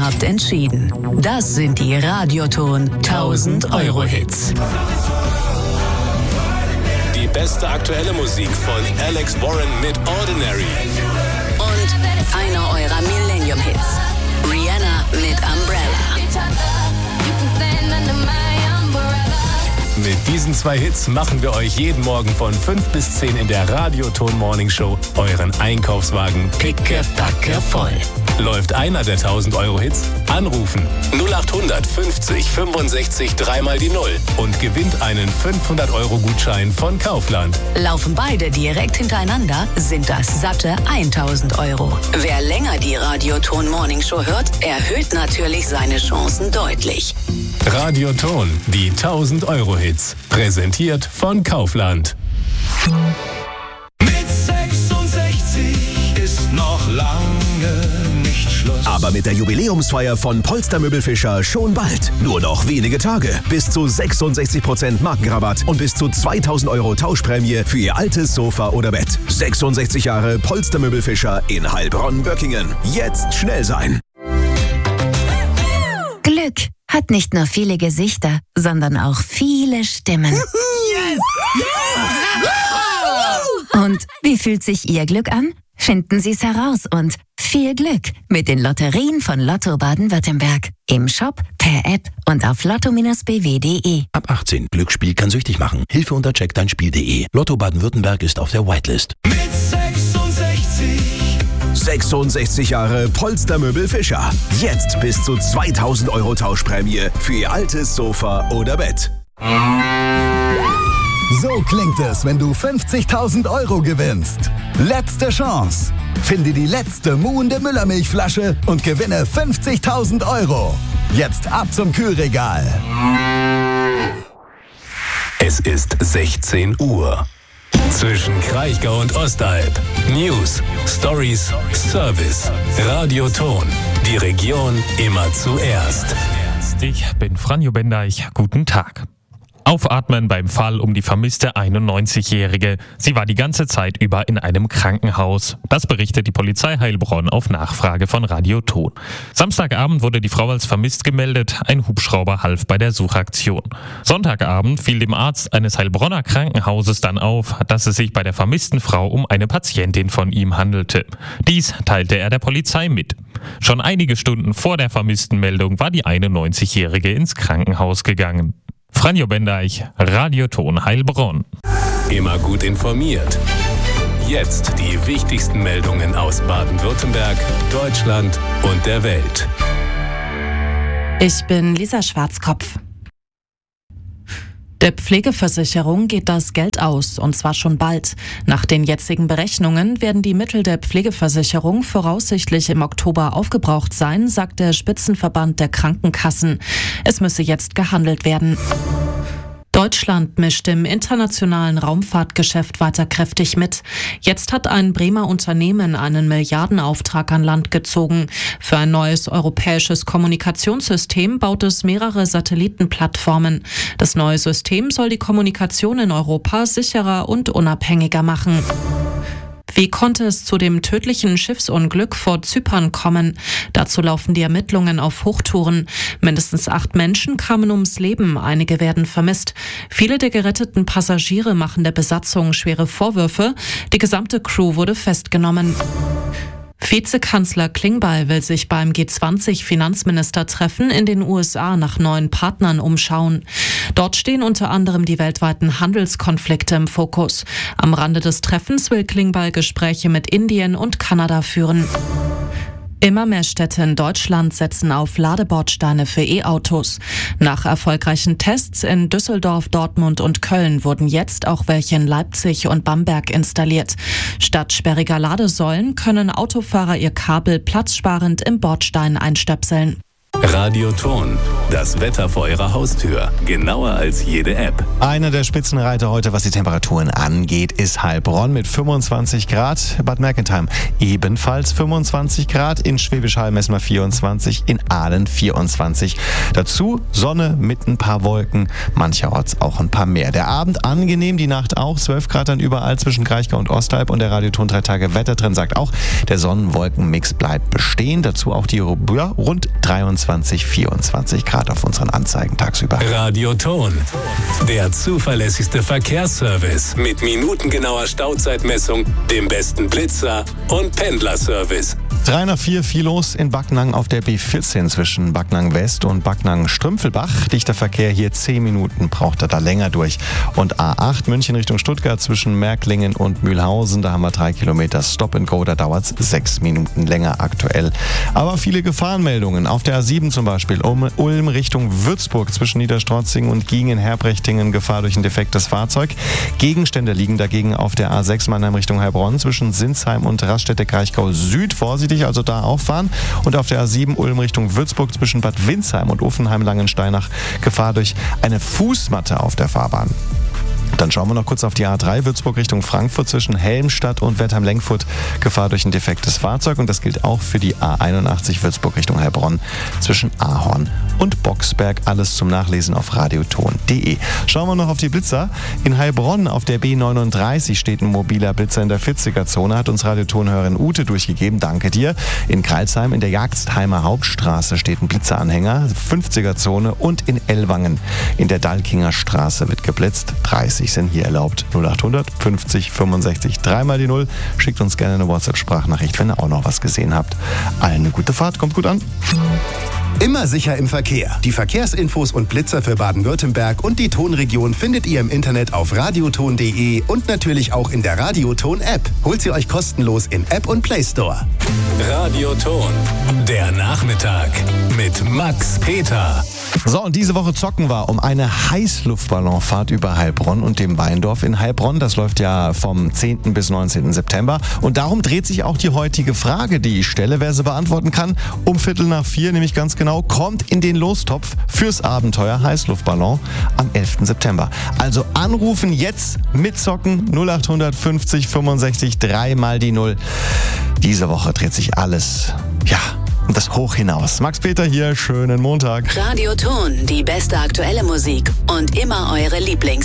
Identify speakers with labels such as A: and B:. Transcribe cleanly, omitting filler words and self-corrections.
A: habt entschieden. Das sind die Radioton 1000-Euro-Hits.
B: Die beste aktuelle Musik von Alex Warren mit Ordinary.
A: Und einer eurer Millennium-Hits. Rihanna mit Umbrella.
B: Mit diesen 2 Hits machen wir euch jeden Morgen von 5 bis 10 in der Radioton Morning Show euren Einkaufswagen pickepacke voll. Läuft einer der 1000-Euro-Hits? Anrufen 0800 50 65 3 die 0 und gewinnt einen 500-Euro-Gutschein von Kaufland.
A: Laufen beide direkt hintereinander, sind das satte 1000 Euro. Wer länger die Radioton Morning Show hört, erhöht natürlich seine Chancen deutlich.
B: Radioton, die 1000-Euro-Hits. Präsentiert von Kaufland.
C: Mit 66 ist noch lange nicht Schluss.
D: Aber mit der Jubiläumsfeier von Polstermöbel Fischer schon bald. Nur noch wenige Tage. Bis zu 66% Markenrabatt und bis zu 2000 Euro Tauschprämie für Ihr altes Sofa oder Bett. 66 Jahre Polstermöbel Fischer in Heilbronn-Böckingen. Jetzt schnell sein.
E: Glück hat nicht nur viele Gesichter, sondern auch viele Stimmen.
F: Yes!
E: Und wie fühlt sich Ihr Glück an? Finden Sie es heraus und viel Glück mit den Lotterien von Lotto Baden-Württemberg. Im Shop, per App und auf lotto-bw.de.
G: Ab 18. Glücksspiel kann süchtig machen. Hilfe unter checkdeinspiel.de. Lotto Baden-Württemberg ist auf der Whitelist.
C: Mit 66.
D: 66 Jahre Polstermöbel Fischer. Jetzt bis zu 2000 Euro Tauschprämie für Ihr altes Sofa oder Bett.
H: So klingt es, wenn du 50.000 Euro gewinnst. Letzte Chance. Finde die letzte muhende Müllermilchflasche und gewinne 50.000 Euro. Jetzt ab zum Kühlregal.
B: Es ist 16 Uhr. Zwischen Kraichgau und Ostalb. News, Stories, Service. Radioton. Die Region immer zuerst.
I: Ich bin Franjo Bendeich. Guten Tag. Aufatmen beim Fall um die vermisste 91-Jährige. Sie war die ganze Zeit über in einem Krankenhaus. Das berichtet die Polizei Heilbronn auf Nachfrage von Radioton. Samstagabend wurde die Frau als vermisst gemeldet. Ein Hubschrauber half bei der Suchaktion. Sonntagabend fiel dem Arzt eines Heilbronner Krankenhauses dann auf, dass es sich bei der vermissten Frau um eine Patientin von ihm handelte. Dies teilte er der Polizei mit. Schon einige Stunden vor der vermissten Meldung war die 91-Jährige ins Krankenhaus gegangen. Franjo Bendeich, Radioton Heilbronn.
B: Immer gut informiert. Jetzt die wichtigsten Meldungen aus Baden-Württemberg, Deutschland und der Welt.
J: Ich bin Lisa Schwarzkopf. Der Pflegeversicherung geht das Geld aus, und zwar schon bald. Nach den jetzigen Berechnungen werden die Mittel der Pflegeversicherung voraussichtlich im Oktober aufgebraucht sein, sagt der Spitzenverband der Krankenkassen. Es müsse jetzt gehandelt werden. Deutschland mischt im internationalen Raumfahrtgeschäft weiter kräftig mit. Jetzt hat ein Bremer Unternehmen einen Milliardenauftrag an Land gezogen. Für ein neues europäisches Kommunikationssystem baut es mehrere Satellitenplattformen. Das neue System soll die Kommunikation in Europa sicherer und unabhängiger machen. Wie konnte es zu dem tödlichen Schiffsunglück vor Zypern kommen? Dazu laufen die Ermittlungen auf Hochtouren. Mindestens 8 Menschen kamen ums Leben, einige werden vermisst. Viele der geretteten Passagiere machen der Besatzung schwere Vorwürfe. Die gesamte Crew wurde festgenommen. Vizekanzler Klingbeil will sich beim G20-Finanzministertreffen in den USA nach neuen Partnern umschauen. Dort stehen unter anderem die weltweiten Handelskonflikte im Fokus. Am Rande des Treffens will Klingbeil Gespräche mit Indien und Kanada führen. Immer mehr Städte in Deutschland setzen auf Ladebordsteine für E-Autos. Nach erfolgreichen Tests in Düsseldorf, Dortmund und Köln wurden jetzt auch welche in Leipzig und Bamberg installiert. Statt sperriger Ladesäulen können Autofahrer ihr Kabel platzsparend im Bordstein einstöpseln.
B: Radioton, das Wetter vor Ihrer Haustür. Genauer als jede App.
F: Einer der Spitzenreiter heute, was die Temperaturen angeht, ist Heilbronn mit 25 Grad. Bad Mergentheim ebenfalls 25 Grad. In Schwäbisch Hall messen wir 24, in Aalen 24. Dazu Sonne mit ein paar Wolken, mancherorts auch ein paar mehr. Der Abend angenehm, die Nacht auch. 12 Grad dann überall zwischen Kraichgau und Ostalb. Und der Radioton 3 Tage Wettertrend sagt auch, der Sonnen-Wolken-Mix bleibt bestehen. Dazu auch die rund 23, 24 Grad auf unseren Anzeigen tagsüber.
B: Radioton, der zuverlässigste Verkehrsservice mit minutengenauer Stauzeitmessung, dem besten Blitzer und Pendlerservice.
F: 3 nach 4 viel los in Backnang auf der B14 zwischen Backnang West und Backnang Strümpfelbach. Dichter Verkehr hier 10 Minuten, braucht er da länger durch. Und A8 München Richtung Stuttgart zwischen Märklingen und Mühlhausen, da haben wir 3 Kilometer Stop and Go, da dauert es 6 Minuten länger aktuell. Aber viele Gefahrenmeldungen. Auf der A7 zum Beispiel Ulm Richtung Würzburg zwischen Niederstrotzingen und Giengen-Herprechtingen, Gefahr durch ein defektes Fahrzeug. Gegenstände liegen dagegen auf der A6 Mannheim Richtung Heilbronn zwischen Sinsheim und Raststätte-Kraichgau Süd. Vorsichtig, also da auffahren. Und auf der A7 Ulm Richtung Würzburg zwischen Bad Windsheim und Uffenheim-Langensteinach, Gefahr durch eine Fußmatte auf der Fahrbahn. Dann schauen wir noch kurz auf die A3 Würzburg Richtung Frankfurt zwischen Helmstadt und Wertheim-Lenkfurt. Gefahr durch ein defektes Fahrzeug. Und das gilt auch für die A81 Würzburg Richtung Heilbronn zwischen Ahorn und Boxberg. Alles zum Nachlesen auf radioton.de. Schauen wir noch auf die Blitzer. In Heilbronn auf der B39 steht ein mobiler Blitzer in der 40er-Zone. Hat uns Radiotonhörerin Ute durchgegeben. Danke dir. In Kreilsheim in der Jagdheimer Hauptstraße steht ein Blitzeranhänger, 50er-Zone. Und in Ellwangen in der Dalkinger Straße wird geblitzt. 30 sind hier erlaubt. 0800 50 65 3 die 0. Schickt uns gerne eine WhatsApp-Sprachnachricht, wenn ihr auch noch was gesehen habt. Allen eine gute Fahrt, kommt gut an.
K: Immer sicher im Verkehr. Die Verkehrsinfos und Blitzer für Baden-Württemberg und die Tonregion findet ihr im Internet auf radioton.de und natürlich auch in der Radioton-App. Holt sie euch kostenlos in App und Play Store.
B: Radioton, der Nachmittag mit Max Peter.
F: So, und diese Woche zocken wir um eine Heißluftballonfahrt über Heilbronn und dem Weindorf in Heilbronn. Das läuft ja vom 10. bis 19. September. Und darum dreht sich auch die heutige Frage, die ich stelle. Wer sie beantworten kann, um 3:45, nämlich ganz genau, kommt in den Lostopf fürs Abenteuer Heißluftballon am 11. September. Also anrufen jetzt, mitzocken, 0800 50 65 3 die 0. Diese Woche dreht sich alles, ja, und das hoch hinaus. Max Peter hier, schönen Montag.
A: Radioton, die beste aktuelle Musik und immer eure Lieblings